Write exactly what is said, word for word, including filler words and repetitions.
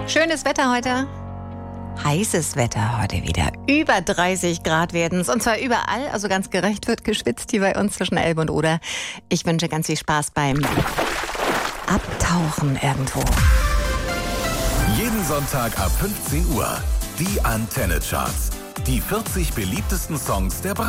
Schönes Wetter heute. Heißes Wetter heute wieder. Über dreißig Grad werden es. Und zwar überall. Also ganz gerecht wird geschwitzt hier bei uns zwischen Elbe und Oder. Ich wünsche ganz viel Spaß beim Abtauchen irgendwo. Jeden Sonntag ab fünfzehn Uhr. Die Antenne Charts. Die vierzig beliebtesten Songs der